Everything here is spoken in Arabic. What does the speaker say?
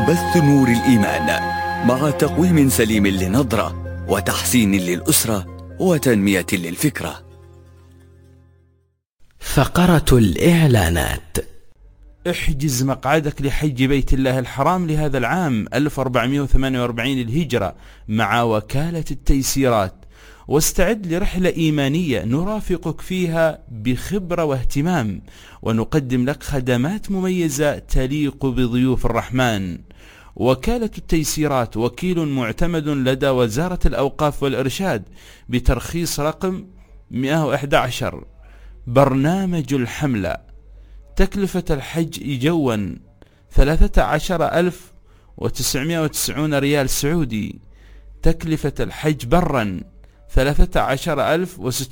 بث نور الإيمان مع تقويم سليم للنظرة وتحسين للأسرة وتنمية للفكرة. فقرة الإعلانات. احجز مقعدك لحج بيت الله الحرام لهذا العام 1448 للهجرة مع وكالة التيسيرات، واستعد لرحلة إيمانية نرافقك فيها بخبرة واهتمام، ونقدم لك خدمات مميزة تليق بضيوف الرحمن. وكالة التيسيرات وكيل معتمد لدى وزارة الأوقاف والإرشاد بترخيص رقم 111. برنامج الحملة: تكلفة الحج جوا 13,990 ريال سعودي. تكلفة الحج برا 13,600